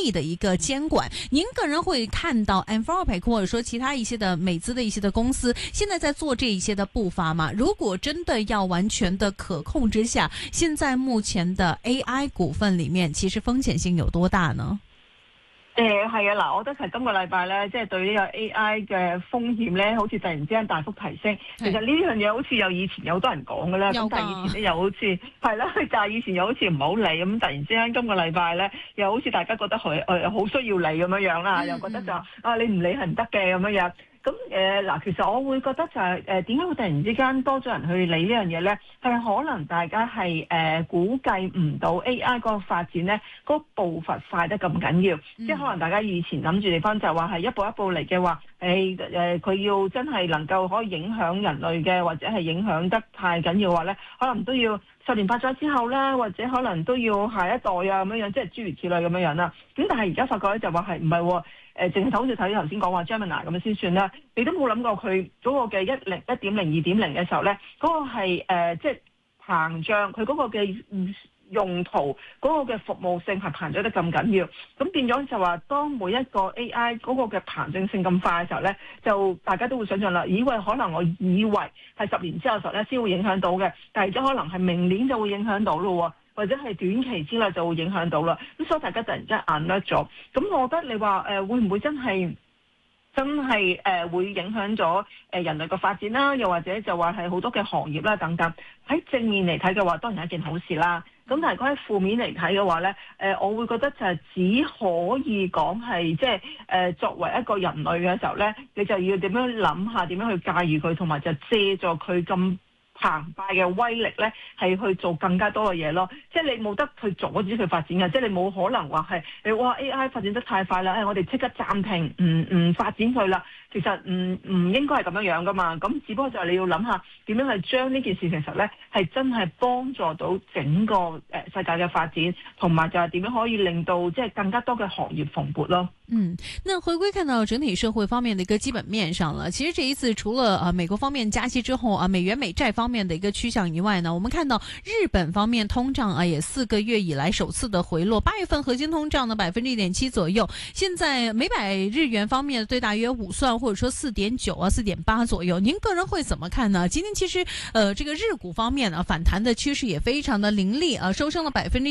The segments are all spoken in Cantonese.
力的一個監管。您個人會看到 Anthropic 或者說其他一些的美資的一些的公司，現在在做這一些的步伐嗎？如果真的要完全的可控之下，現在目前的 AI 股份裏面，其實風險性有多大呢？ 係啊，嗱，我覺得係今個禮拜咧，即係對呢個 AI 嘅風險咧，好似突然之間大幅提升。其實呢樣嘢好似有以前有好多人講嘅啦，咁但係以前咧又好似係啦，但係以前又好似唔好理，咁突然之間今個禮拜咧，又好似大家覺得佢好需要理咁樣樣啦，又覺得就你唔理係唔得嘅咁樣樣。咁嗱，其實我會覺得就係點解會突然之間多咗人去理呢樣嘢咧？係可能大家係估計唔到 AI 嗰個發展咧，嗰個步伐快得咁緊要。即係可能大家以前諗住地方就話係一步一步嚟嘅話，佢要真係能夠可以影響人類嘅，或者係影響得太緊要嘅話咧，可能都要10年8載之後啦，或者可能都要下一代啊咁樣樣，即係諸如此類咁樣樣啦。咁但係而家發覺咧就話係唔係喎？淨係好似睇頭先講話 Gemini 咁樣先算啦，你都冇諗過佢嗰個嘅1.0、2.0嘅時候咧，嗰個係即係膨脹，佢嗰個嘅用途嗰個嘅服務性係膨脹得咁緊要，咁變咗就話當每一個 AI 嗰個嘅膨脹性咁快嘅時候咧，就大家都會想象啦，可能我以為係10年之後嘅時候咧先會影響到嘅，但係而家可能係明年就會影響到咯喎。或者係短期之內就會影響到啦，咁所以大家突然之間眼甩咗，咁我覺得你話會唔會真係會影響咗人類嘅發展啦？又或者就話係好多嘅行業啦等等，喺正面嚟睇嘅話，當然係一件好事啦。咁但係如果喺負面嚟睇嘅話咧，我會覺得就係只可以講係即係作為一個人類嘅時候咧，你就要點樣諗下點樣去駕馭佢，同埋就借助佢咁澎湃嘅威力咧，係去做更加多嘅嘢咯。即係你冇得去阻止佢發展嘅，即係你冇可能話係哇 AI 發展得太快啦，我哋即刻暫停，唔發展佢啦。其實唔應該係咁樣樣噶嘛。咁只不過就係你要諗下點樣去將呢件事其實咧係真係幫助到整個世界嘅發展，同埋就係點樣可以令到即係更加多嘅行業蓬勃咯。 那回歸看到整體社會方面的一個基本面上了，其實這一次除了美國方面加息之後美元美債方面的一個趨向以外呢，我們看到日本方面通脹也4個月以來首次的回落，8月份核心通脹呢1.7%左右，現在每百日元方面對大約5算，或者說4.9 4.8左右，您個人會怎麼看呢？今天其實這個日股方面反彈的趨勢也非常的凌厲收升了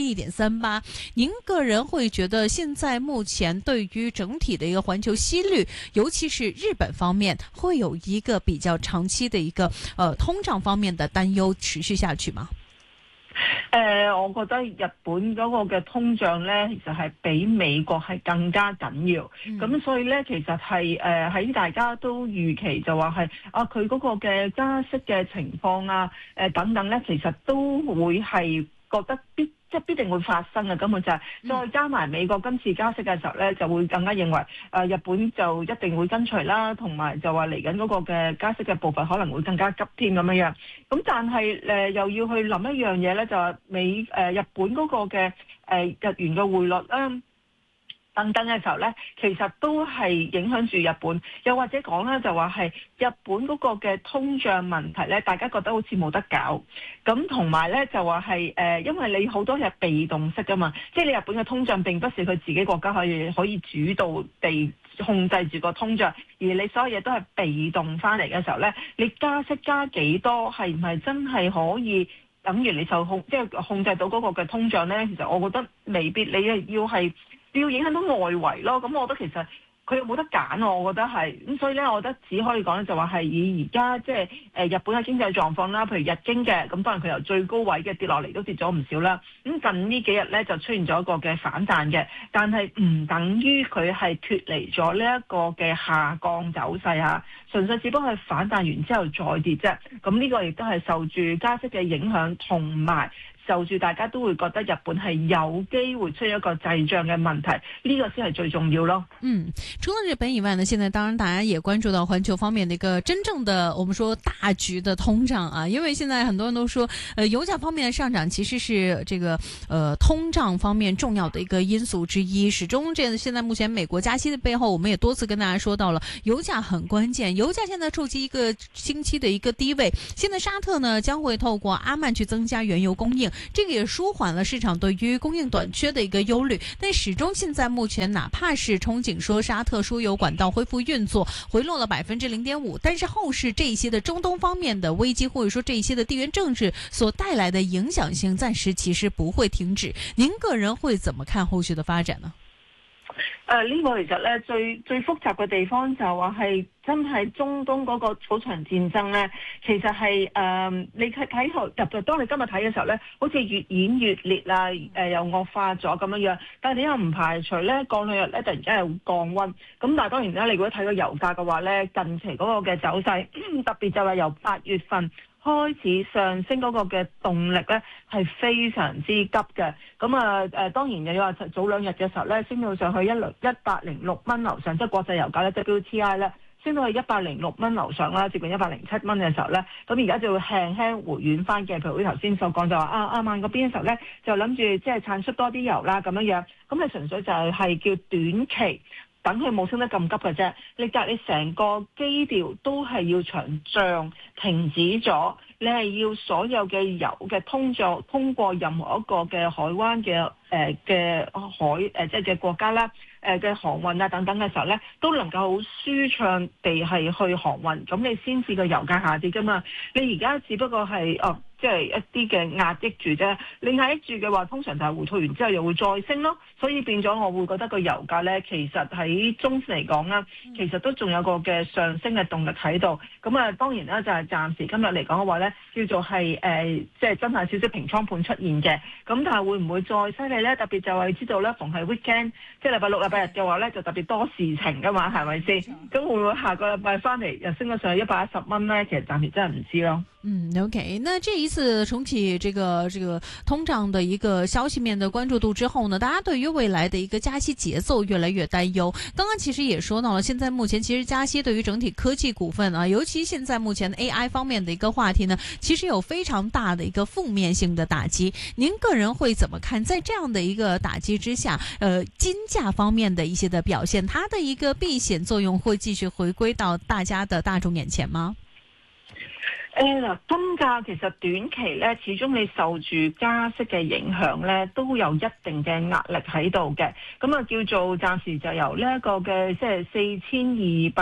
1.38%。您個人會覺得現在目前對於整體的一個環球息率，尤其是日本方面，會有一個比較長期的一個通脹方面的擔憂持續下去嗎？ 我覺得日本嗰個嘅通脹咧，其實係比美國係更加緊要。咁所以咧，其實係喺大家都預期就話係佢嗰個嘅加息嘅情況等等咧，其實都會係覺得必定會發生嘅，根本就係再加埋美國今次加息嘅時候咧，就會更加認為日本就一定會跟隨啦，同埋就話嚟緊嗰個嘅加息嘅步伐可能會更加急添咁樣樣。咁但係又要去諗一樣嘢咧，就係日本嗰個嘅日元嘅匯率啦等等嘅時候咧，其實都係影響住日本，又或者講咧就話係日本嗰個嘅通脹問題咧，大家覺得好似冇得搞，咁同埋咧就話係因為你好多係被動式噶嘛，即係你日本嘅通脹並不是佢自己國家可以主導地控制住個通脹，而你所有嘢都係被動翻嚟嘅時候咧，你加息加幾多，係唔係真係可以等於你受控，即係控制到嗰個嘅通脹咧？其實我覺得未必，你要影響到外圍咯。咁我覺得其實佢又冇得揀，我覺得係咁，所以咧，我覺得只可以講就話係以而家即係日本嘅經濟狀況啦，譬如日經嘅，咁當然佢由最高位嘅跌落嚟都跌咗唔少啦。咁近呢幾日咧就出現咗一個嘅反彈嘅，但係唔等於佢係脫離咗呢一個嘅下降走勢啊，純粹只不過係反彈完之後再跌啫。咁呢個亦都係受住加息嘅影響，同埋受住大家都會覺得日本係有機會出現一個滯脹嘅問題，呢個先係最重要咯。 除了日本以外呢，現在當然大家也關注到環球方面的一個真正的我們說大局的通脹啊，因為現在很多人都說油價方面的上漲其實是這個通脹方面重要的一個因素之一。始終現在目前美國加息的背後，我們也多次跟大家說到了油價很關鍵，油價現在觸及一個星期的一個低位。現在沙特呢將會透過阿曼去增加原油供應， 這個也舒緩了市場對於供應短缺的一個憂慮。但始終現在目前，哪怕是憧憬說沙特輸油管道恢復運作，回落了0.5%，但是後市這一些的中東方面的危機，或者說這一些的地緣政治所帶來的影響性，暫時其實不會停止。您個人會怎麼看後續的發展呢？ 呢個其實咧最複雜嘅地方就話係真係中東嗰個嗰場戰爭咧，其實係你睇當你今日睇嘅時候咧，好似越演越烈啦，又惡化咗咁樣樣。但係你又唔排除咧，過兩日咧突然間又降溫。咁但係當然啦，你如果睇到油價嘅話咧，近期嗰個嘅走勢，特別就係由8月份開始上升嗰個嘅動力咧係非常之急嘅，咁當然又話早兩日嘅時候咧升到上去106蚊樓上，即係國際油價咧 WTI 咧升到去106蚊樓上啦，接近107蚊嘅時候咧，咁而家就會輕輕回軟翻嘅。譬如頭先所講就話阿曼嗰邊嘅時候咧，就諗住即係產出多啲油啦咁樣樣，咁你純粹就係叫短期。等佢冇升得咁急嘅啫，你成個基調都係要場仗停止咗，你係要所有嘅油嘅通過任何一個嘅海灣嘅即係嘅國家啦，嘅航運啊等等嘅時候咧，都能夠好舒暢地係去航運，咁你先至個油價下跌噶嘛。你而家只不過係即係一啲嘅壓抑住啫，你壓抑住嘅話，通常就係回吐完之後又會再升咯，所以變咗我會覺得個油價咧，其實喺中線嚟講啦，其實都仲有個嘅上升嘅動力喺度。咁當然啦，就係暫時今日嚟講嘅話咧，叫做係即係真係少少平倉盤出現嘅。咁但係會唔會再犀利咧？特別就係知道咧，逢係 weekend，即係禮拜六、禮拜日嘅話咧，就特別多事情噶嘛，係咪先？咁會唔會下個禮拜翻嚟又升咗上去110蚊咧？其實暫時真係唔知咯。 OK，那這一次重啟這個通脹的一個消息面的關注度之後呢，大家對於未來的一個加息節奏越來越擔憂。剛剛其實也說到了，現在目前其實加息對於整體科技股份啊，尤其現在目前 AI 方面的一個話題呢，其實有非常大的一個負面性的打擊。您個人會怎麼看？在這樣的一個打擊之下，金價方面的一些的表現，它的一個避險作用會繼續回歸到大家的大眾眼前嗎？ 金價其實短期咧，始終你受住加息嘅影響咧，都有一定嘅壓力喺度嘅。咁叫做暫時就由呢一個嘅即係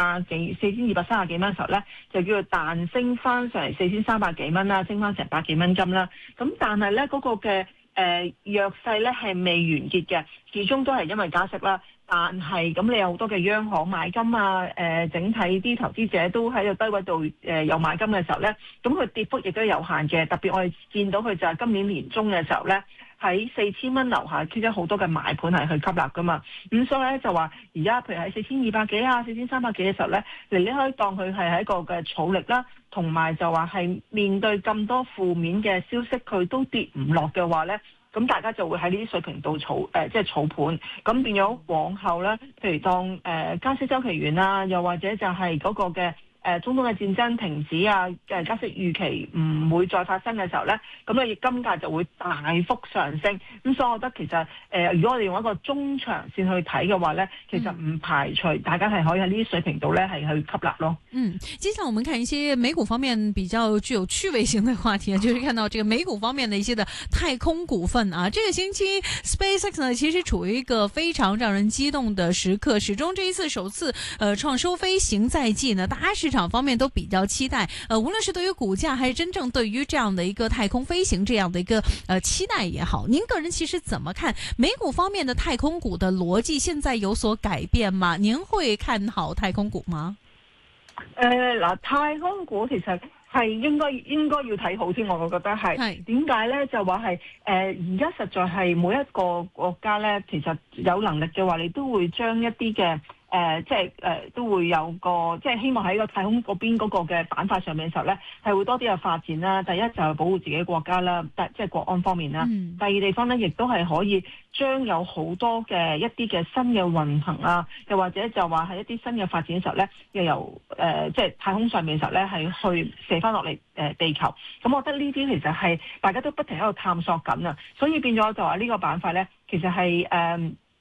4230幾蚊時候咧，就叫做彈升翻上嚟4300幾蚊啦，升翻成百幾蚊金啦。咁但係咧嗰個嘅弱勢咧係未完結嘅，始終都係因為加息啦。但係咁，你有好多嘅央行買金啊，整體啲投資者都喺個低位度有買金嘅時候咧，咁佢跌幅亦都有限嘅。特別我哋見到佢就係今年年中嘅時候咧，喺4000蚊樓下貼咗好多嘅買盤係去吸納噶嘛。咁所以咧就話而家譬如喺4200幾啊、4300幾嘅時候咧，你可以當佢係一個嘅儲力啦，同埋就話係面對咁多負面嘅消息，佢都跌唔落嘅話咧。咁大家就會喺呢啲水平度儲盤，咁變咗往後咧，譬如當加息週期完啊，又或者就係嗰個嘅中東嘅戰爭停止啊，加息預期唔會再發生嘅時候咧，咁你金價就會大幅上升。咁所以我覺得其實如果我哋用一個中長線去睇嘅話咧，其實唔排除大家係可以喺呢啲水平度咧係去吸納咯。 接下來我們看一些美股方面比較具有趣味性的話題，就是看到這個美股方面的一些的太空股份啊。這個星期 SpaceX 呢其實處於一個非常讓人激動的時刻，始終這一次首次創收飛行在即呢，大家市場方面都比較期待，無論是對於股價還是真正對於這樣的一個太空飛行這樣的一個期待也好，您個人其實怎麼看美股方面的太空股的邏輯現在有所改變嗎？您會看好太空股嗎？ 太空股其實係應該要睇好先，我覺得係點解咧？就話係而家實在係每一個國家咧，其實有能力嘅話，你都會將一啲嘅。都會有個即係希望喺個太空嗰邊嗰個嘅板塊上面嘅時候咧，係會多啲嘅發展啦。第一就係保護自己國家啦，即係國安方面啦。第二地方咧，亦都係可以將有好多嘅一啲嘅新嘅運行啊，又或者就話係一啲新嘅發展嘅時候咧，又由即係太空上面嘅時候咧，係去射翻落嚟地球。咁我覺得呢啲其實係大家都不停喺度探索緊啊，所以變咗就話呢個板塊咧，其實係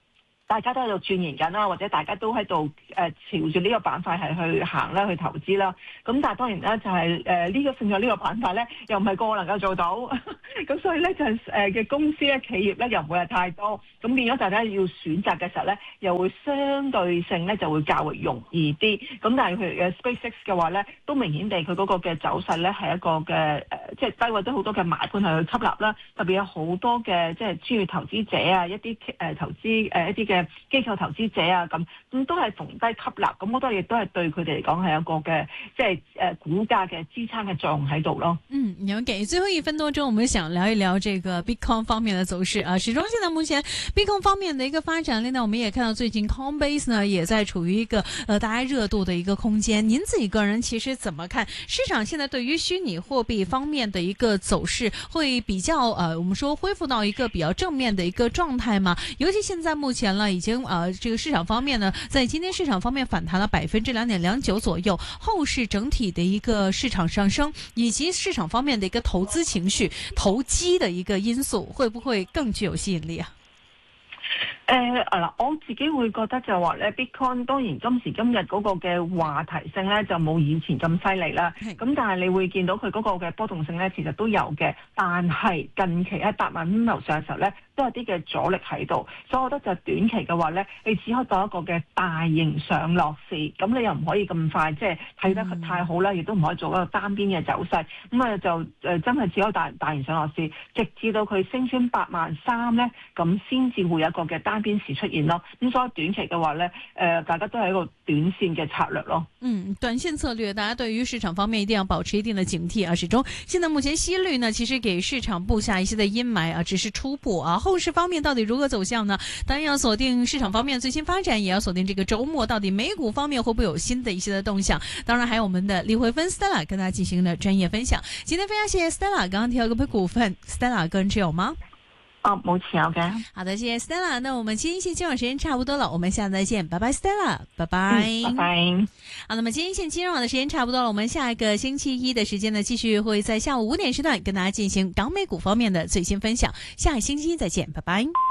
大家都喺度鑽研緊啦，或者大家都喺度朝住呢個板塊係去行啦，去投資啦。咁但係當然咧，就係呢個勝在呢個板塊咧，又唔係個個能夠做到。咁所以咧就係嘅公司咧、企業咧又唔會係太多。咁變咗大家要選擇嘅時候咧，又會相對性咧就會較為容易啲。咁但係譬如嘅 SpaceX 嘅話咧，都明顯地佢嗰個嘅走勢咧係一個嘅即係低位都好多嘅買盤係去吸納啦。特別有好多嘅即係專業投資者啊，一啲投資一啲嘅機構投資者啊，咁都係逢低吸納。咁好多亦都係對佢哋嚟講係一個嘅即係股價嘅支撐嘅作用喺度咯。 OK， 最後1分多鐘，我們想聊一聊這個 Bitcoin 方面的走勢啊。始終現在目前 Bitcoin 方面的一個發展力呢，我們也看到最近 Coinbase 呢也在處於一個大家熱度的一個空間。您自己個人其實怎麼看市場現在對於虛擬貨幣方面的一個走勢，會比較我們說恢復到一個比較正面的一個狀態嗎？尤其現在目前呢，已經這個市場方面呢，在今天市場方面反彈了2.29%左右，後市整體的一個市場上升，以及市場方面的一個投資情緒、投機的一個因素，會不會更具有吸引力啊？ 我自己會覺得就話咧 Bitcoin 當然今時今日嗰個嘅話題性咧就冇以前咁犀利啦。咁但係你會見到佢嗰個嘅波動性咧其實都有嘅，但係近期喺8萬蚊樓上嘅時候咧都有啲嘅阻力喺度，所以我覺得就短期嘅話咧，你只可以當一個嘅大型上落市，咁你又唔可以咁快即係睇得太好啦，亦都唔可以做一個單邊嘅走勢。咁就真係只可以大型上落市，直至到佢升穿83000咧，咁先至會有一個嘅單邊市出現咯。咁所以短期嘅話咧，大家都係一個短線嘅策略咯。 短線策略，大家對於市場方面一定要保持一定的警惕啊。始終現在目前息率呢，其實給市場布下一些的陰霾啊，只是初步啊。後市方面到底如何走向呢？當然要鎖定市場方面最新發展，也要鎖定這個周末到底美股方面會不會有新的一些的動向。當然還有我們的李慧芬 Stella 跟大家進行的專業分享。今天非常謝謝 Stella，剛剛提到嗰批股份 ，Stella 個人持有嗎？ 冇持有嘅。 好的，謝謝 Stella。那我們今天線金融時間差不多了，我們下次再見，拜拜 Stella， 拜拜。 拜拜。 好，那麼今天線金融網的時間差不多了，我們下一個星期一的時間呢，繼續會在下午5點時段跟大家進行港美股方面的最新分享。下個星期一再見，拜拜。